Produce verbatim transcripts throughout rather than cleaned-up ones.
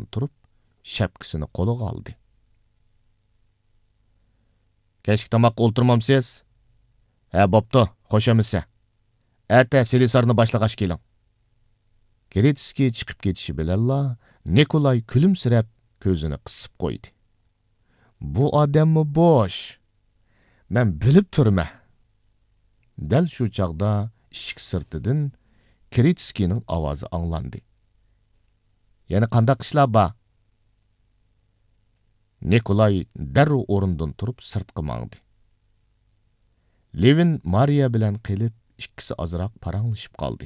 o'rnidan turib, shapkasini qo'liga oldi. Kechki tomoqqa o'ltirmamsiz? Ha, bo'pti, xo'shamisa. Ata Selisarni boshlag'ash keling. Keretskiy chiqib ketishi bilanla Nikolay kulimsirab ko'zini qisib qo'ydi. Bu odammi bo'sh? Men bilib turman. Dal shu chaqda eshik sirtidan Keretskiyning ovozi anglandi. Yana qanday ishlar bor? Nikolay darrov o'rnidan turib sirtqa mangdi. Levin Mariya bilan qilib ikkisi ozroq paranglashib qoldi.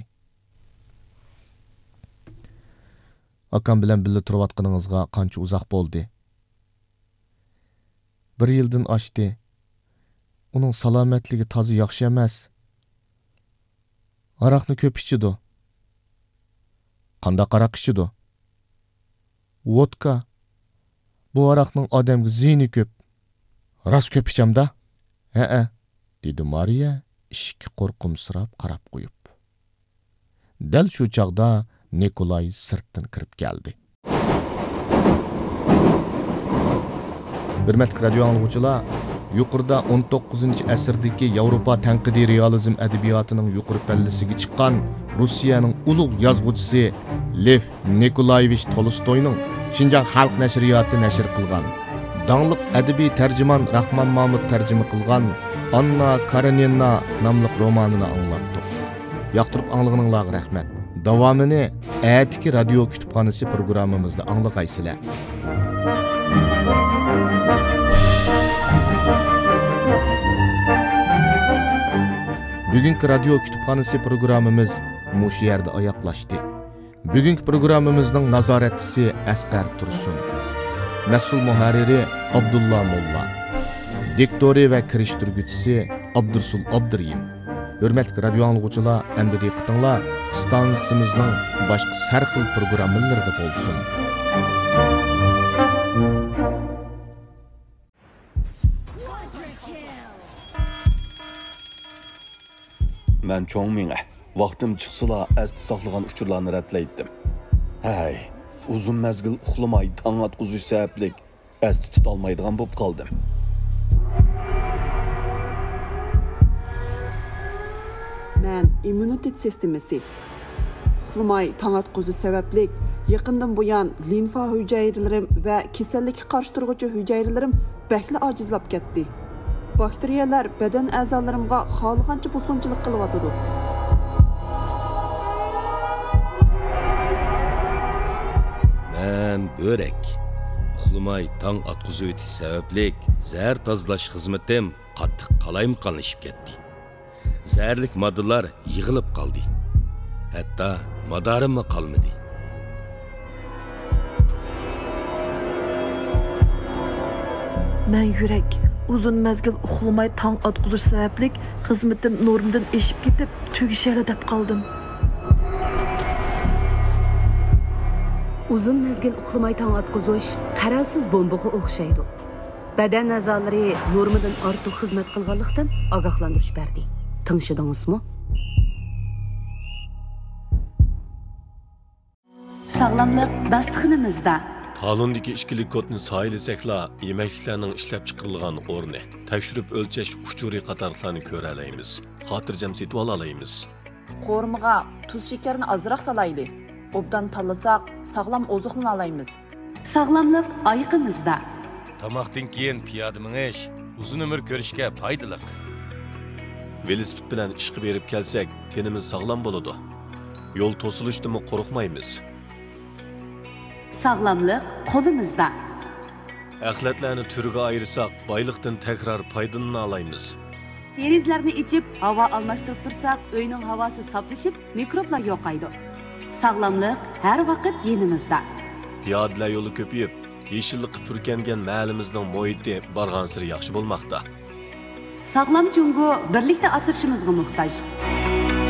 Akam bilan birga turayotganingizga qancha uzoq bo'ldi? Bir yildan oshdi. Uning salomatligi toza yaxshi emas. Aroqni ko'p ichidi. Qanday aroq ichidi? Vodka. Bu aroqning odamga ziyni ko'p. Rost ko'p ichamda? Ha-ha, dedi Mariya ishki qo'rqimsirab qarab qo'yib. Dal shu chaqda Nikolay sirtdan kirib keldi. Hurmatli radio anglag'uchilar, yuqorida o'n to'qqizinchi asrdagi Yevropa tanqidiy realizm adabiyotining yuqori pallasiga chiqqan Rossiyaning ulug' yozuvchisi Lev Nikolayevich Tolstoyning Şinjan Xalq nashriyoti nashr qilgan, dаңlıq adabiy tarjimon Rahmon Mamud tarjima qilgan Anna Karenina nomli romanini anglatdik. Yoqtirib anglag'ininglarga rahmat. Davomini atiki radio kutubxonasi programmamizda anglag'aysizlar. Bugungi radio kutubxonasi programmamiz mush yerda oyoqlashdi. Bugungi programmamizning nazoratchisi Asqar Tursun, mas'ul muharriri Abdulla Molla, diktori va kirishtirguvchisi Abdursul Abduriyim. Hurmatli radio anglag'uchilar, endi diqqatinglar stansimizning boshqa har xil programmalarida bo'lsin. Men cho'ng menga vaqtim chiqsala asli saqlagan uchurlarni ratlaydim. Hay, uzun mezgil uxlamay tong atquzish sababli asli tutolmaydigan bo'lib qoldim. Men immunitet sistemasi uxlamay tong atquzish sababli yaqindan buyon limfa hujayralarım va kasallikka qarshi turuvchi hujayralarım bakli ojizlab ketdi. Bakteriyalar badan a'zolarimga xohlagancha buzg'unchilik qilyotdi. Men börek. Uxlamay tong atquzish etish sababli zahar tozalash xizmatim qattiq qalayimqanlashib ketdi. Zaharlik moddalar yig'ilib qoldi. Hatto madarimmi qolmadi. Men yurak uzun mezgil uxlamay tong atquzish sababli xizmatim normdan eshib ketib, tugishala deb qoldim. Uzun mezgil uxlamay tong atquzish qaralsiz bombaga o'xshaydi. Badan a'zolari normadan ortiq xizmat qilganlikdan ogohlantirish berdi. Tinglashadingizmi? Sog'lomlik dasturxonimizda Talondagi ishkilik kodni sayilsakla yemekliklarning ishlab chiqarilgan o'rni, tekshirib o'lchash uchuri qatorlarni ko'ra olamiz. Xotirjam setib olaymiz. Qo'rmiga tuz shakarni ozroq salayli. Obdan tanlasak sog'lom oziqlana olamiz. Sog'lomlik oyiqimizda. Tomoqdan keyin piyoda minish uzun umr ko'rishga foydali. Velosiped bilan ishga berib kelsak, tenimiz sog'lom bo'ladi. Yo'l to'silishdan qo'rqmaymiz. Sog'lomlik qo'limizda. Axlatlarni turiga ayirsak, boyliqdan takrar foydalana olamiz. Derizlarni ichib, havo almashtirib tursak, uyning havosi saflashib, mikroblar yo'qaydi. Sog'lomlik har vaqt yenimizda. Piyodalar yo'li ko'payib, yeshillikqa purkangan mahallimizning muhiti barg'ansiri yaxshi bo'lmoqda. Sog'lom jungo birlikda asrashimizga muhtoj.